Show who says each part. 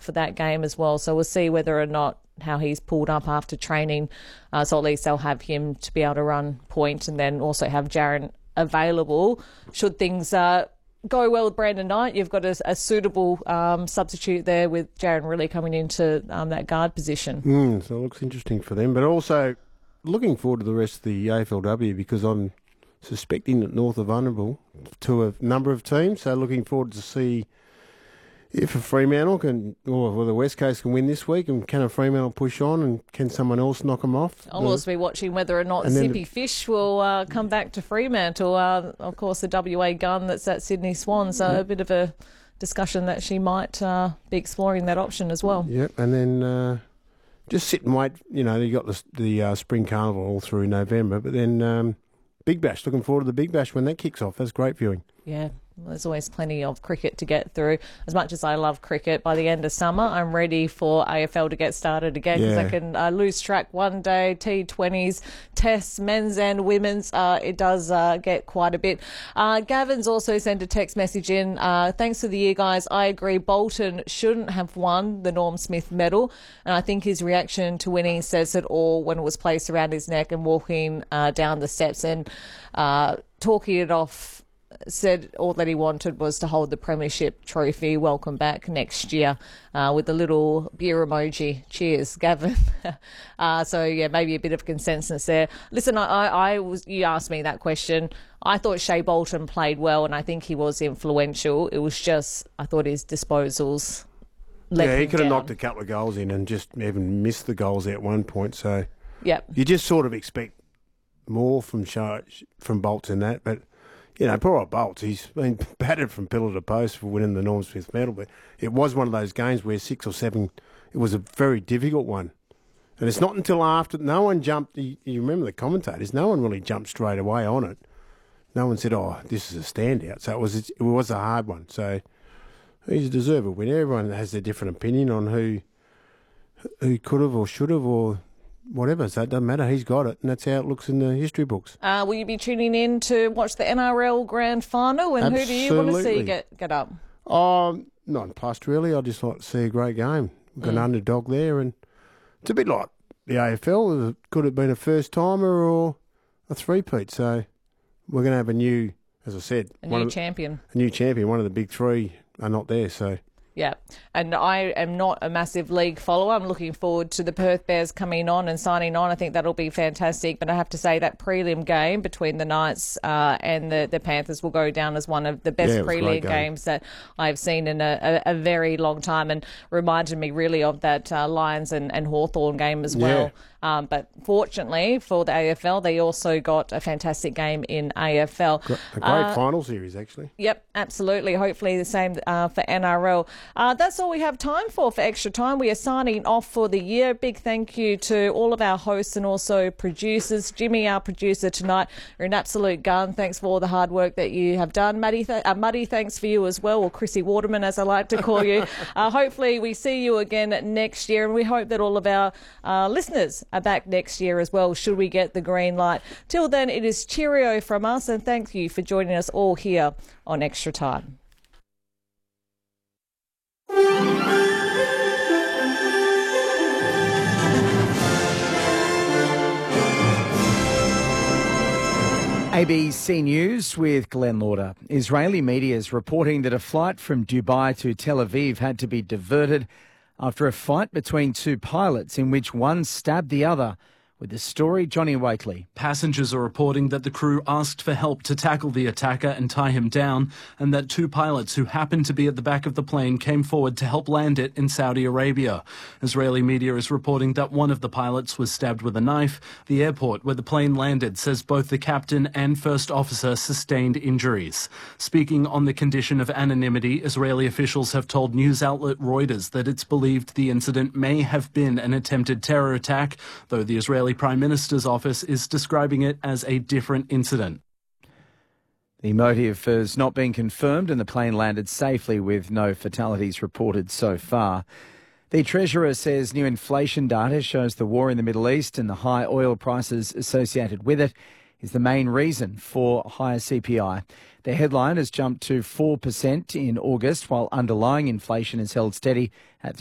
Speaker 1: for that game as well. So we'll see whether or not how he's pulled up after training. So at least they'll have him to be able to run point, and then also have Jaron available should things go well with Brandon Knight. You've got a suitable substitute there with Jaron really coming into that guard position.
Speaker 2: So it looks interesting for them, but also looking forward to the rest of the AFLW, because I'm suspecting that North are vulnerable to a number of teams. So looking forward to see if a Fremantle can, or the West Coast can win this week, and can a Fremantle push on, and can someone else knock them off?
Speaker 1: I'll also be watching whether or not Zippy Fish will come back to Fremantle. Of course, the WA gun that's at Sydney Swans, so a bit of a discussion that she might be exploring that option as well.
Speaker 2: Yep, and then just sit and wait. You know, you got the Spring Carnival all through November, but then Big Bash, looking forward to the Big Bash when that kicks off. That's great viewing.
Speaker 1: Yeah. There's always plenty of cricket to get through. As much as I love cricket, by the end of summer, I'm ready for AFL to get started again, because I can lose track one day, T20s, tests, men's and women's. It does get quite a bit. Gavin's also sent a text message in. Thanks for the year, guys. I agree Bolton shouldn't have won the Norm Smith medal, and I think his reaction to winning says it all when it was placed around his neck and walking down the steps and talking it off. Said all that he wanted was to hold the premiership trophy. Welcome back next year, with the little beer emoji. Cheers, Gavin. So yeah, maybe a bit of consensus there. Listen, you asked me that question. I thought Shea Bolton played well, and I think he was influential. It was just, I thought his disposals let him
Speaker 2: he could have
Speaker 1: down.
Speaker 2: knocked a couple of goals in and just even missed the goals at one point. So
Speaker 1: yep.
Speaker 2: You just sort of expect more from Bolton than that, but. You know, poor old Bolts, he's been battered from pillar to post for winning the Norm Smith medal, but it was one of those games where 6 or 7, it was a very difficult one. And it's not until after, no one jumped, you remember the commentators, no one really jumped straight away on it. No one said, oh, this is a standout. So it was a hard one. So he's a deserved winner. Everyone has their different opinion on who could have or should have or whatever, so it doesn't matter. He's got it, and that's how it looks in the history books.
Speaker 1: Will you be tuning in to watch the NRL Grand Final, and
Speaker 2: Absolutely.
Speaker 1: who do you want to see get up?
Speaker 2: Not past really. I just like to see a great game. We've got an underdog there, and it's a bit like the AFL. It could have been a first-timer or a three-peat, so we're going to have a new, as I said...
Speaker 1: A new champion.
Speaker 2: One of the big three are not there, so...
Speaker 1: Yeah, and I am not a massive league follower. I'm looking forward to the Perth Bears coming on and signing on. I think that'll be fantastic. But I have to say that prelim game between the Knights and the Panthers will go down as one of the best prelim games that I've seen in a very long time, and reminded me really of that Lions and Hawthorn game as well. But fortunately for the AFL, they also got a fantastic game in AFL.
Speaker 2: A great final series, actually.
Speaker 1: Yep, absolutely. Hopefully the same for NRL. That's all we have time for Extra Time. We are signing off for the year. Big thank you to all of our hosts and also producers. Jimmy, our producer tonight, you're an absolute gun. Thanks for all the hard work that you have done. Muddy, thanks for you as well, or Chrissy Waterman, as I like to call you. Hopefully we see you again next year, and we hope that all of our listeners are back next year as well, should we get the green light. Till then, it is cheerio from us, and thank you for joining us all here on Extra Time.
Speaker 3: ABC News with Glenn Lauder. Israeli media is reporting that a flight from Dubai to Tel Aviv had to be diverted after a fight between two pilots in which one stabbed the other. With the story, Johnny Wakely.
Speaker 4: Passengers are reporting that the crew asked for help to tackle the attacker and tie him down, and that two pilots who happened to be at the back of the plane came forward to help land it in Saudi Arabia. Israeli media is reporting that one of the pilots was stabbed with a knife. The airport where the plane landed says both the captain and first officer sustained injuries. Speaking on the condition of anonymity, Israeli officials have told news outlet Reuters that it's believed the incident may have been an attempted terror attack, though the Israeli Prime Minister's office is describing it as a different incident.
Speaker 3: The motive has not been confirmed and the plane landed safely with no fatalities reported so far. The Treasurer says new inflation data shows the war in the Middle East and the high oil prices associated with it is the main reason for higher CPI. The headline has jumped to 4% in August, while underlying inflation has held steady at